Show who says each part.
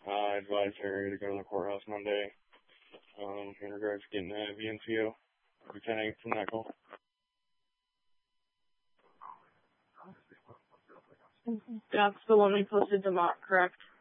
Speaker 1: I advised her to go to the courthouse Monday in regards to getting a VNCO. Lieutenant from that call.
Speaker 2: That's the one we posted to Mott, correct?